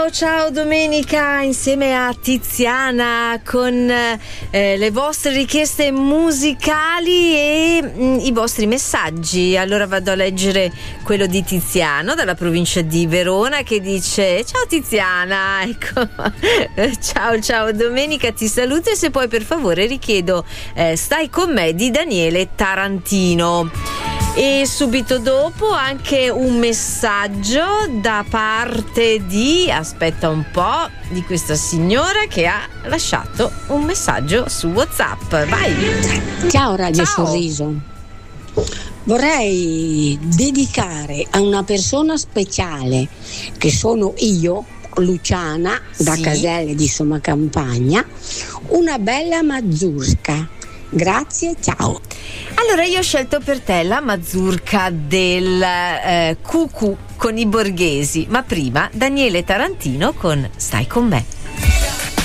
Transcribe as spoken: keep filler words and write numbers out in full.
Ciao Domenica, insieme a Tiziana con eh, le vostre richieste musicali e mh, i vostri messaggi. Allora vado a leggere quello di Tiziano dalla provincia di Verona, che dice: ciao Tiziana, ecco. ciao ciao Domenica, ti saluto e se puoi per favore richiedo eh, Stai con me di Daniele Tarantino. E subito dopo anche un messaggio da parte di, aspetta un po', di questa signora che ha lasciato un messaggio su WhatsApp. Vai! Ciao Radio Ciao. Sorriso. Vorrei dedicare a una persona speciale che sono io, Luciana, da Sì. Caselle di Somma Campagna, una bella mazurka. Grazie, ciao. Allora io ho scelto per te la mazurka del eh, Cucù con i Borghesi, ma prima Daniele Tarantino con Stai con me.